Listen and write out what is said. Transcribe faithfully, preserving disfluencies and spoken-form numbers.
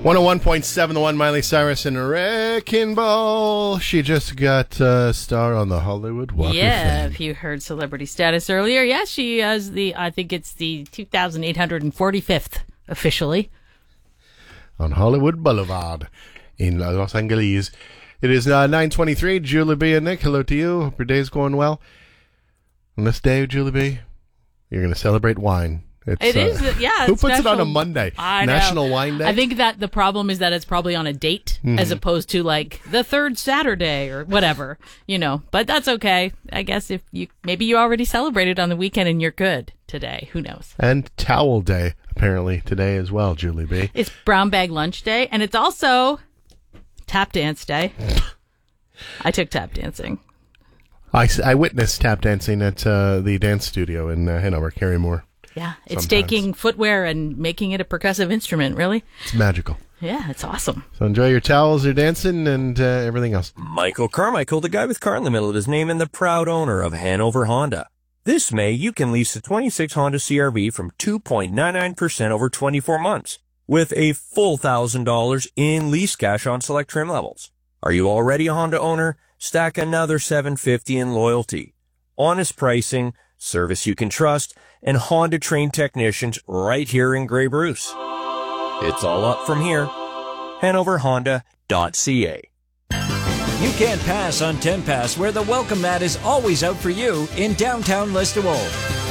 one oh one point seven, the one, Miley Cyrus and Wrecking Ball. She just got a star on the Hollywood Walk Yeah, of Fame. if you heard celebrity status earlier, yes, she has the, I think it's the two thousand eight hundred forty-fifth officially. On Hollywood Boulevard in Los Angeles. It is uh, nine twenty-three. Julie B and Nick, hello to you. Hope your day's going well. On this day, Julie B, you're going to celebrate wine. It's, It uh, is, yeah. Who it's puts it on a special. Monday? I know. National Wine Day? I think that the problem is that it's probably on a date Mm-hmm. as opposed to like the third Saturday or whatever, you know. But that's okay. I guess if you maybe you already celebrated on the weekend and you're good today. Who knows? And Towel Day, apparently, today as well, Julie B. It's Brown Bag Lunch Day, and it's also Tap Dance Day. I took tap dancing. I, s- I witnessed tap dancing at uh, the dance studio in uh, Hanover, Carrymore. Yeah, it's Sometimes. taking footwear and making it a percussive instrument, really. It's magical. Yeah, it's awesome. So enjoy your towels, your dancing, and uh, everything else. Michael Carmichael, the guy with car in the middle of his name and the proud owner of Hanover Honda. This May, you can lease a twenty-six Honda C R V from two point nine nine percent over twenty-four months with a full one thousand dollars in lease cash on select trim levels. Are you already a Honda owner? Stack another seven hundred fifty dollars in loyalty. Honest pricing, service you can trust, and Honda trained technicians right here in Grey Bruce. It's all up from here. Hanover Honda dot C A. You can't pass on ten Pass, where the welcome mat is always out for you in downtown Listowel.